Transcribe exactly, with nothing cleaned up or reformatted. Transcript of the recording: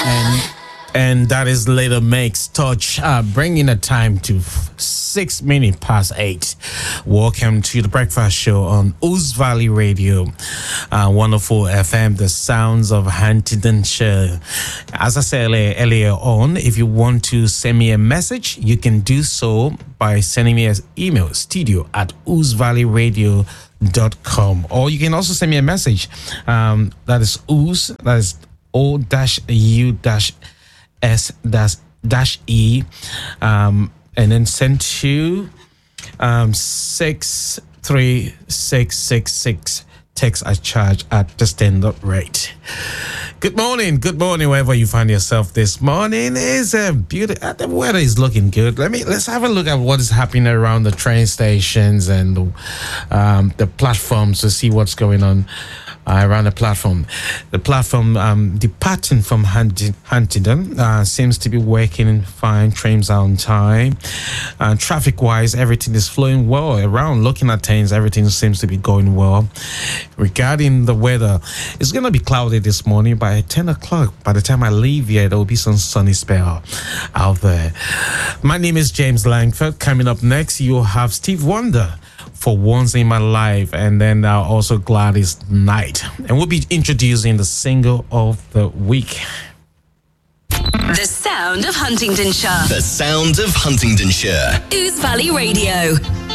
and and that is Little Mix Touch, uh, bringing the time to f- six minutes past eight. Welcome to the breakfast show on Ouse Valley Radio, uh, one oh four F M, the sounds of Huntingdonshire. As I said earlier, earlier on, if you want to send me a message, you can do so by sending me an email, studio at ouse valley radio dot com, or you can also send me a message. Um, that is Ouse, that is O dash U dash S dash dash E, um, and then send to um six three six six six. Text as charge at the standard rate. Good morning, good morning, wherever you find yourself this morning. Is a beautiful. Uh, the weather is looking good. Let me let's have a look at what is happening around the train stations and the, um, the platforms to see what's going on uh, around the platform. The platform um, departing from Hunt- Huntingdon uh, seems to be working fine. Trains are on time. Uh, traffic-wise, everything is flowing well around. Looking at things, everything seems to be going well. Regarding the weather, it's going to be cloudy this morning. By ten o'clock, by the time I leave here, there will be some sunny spell out there. My name is James Langford. Coming up next, you'll have Steve Wonder for Once in My Life, and then uh, also Gladys Knight. And we'll be introducing the single of the week. The sound of Huntingdonshire. The sound of Huntingdonshire. Ouse Valley Radio.